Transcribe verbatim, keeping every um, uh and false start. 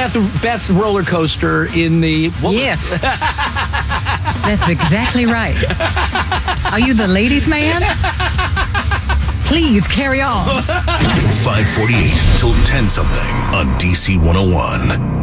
best, best roller coaster in the... Yes. That's exactly right. Are you the ladies' man? Please carry on. five forty-eight till ten something on D C one oh one.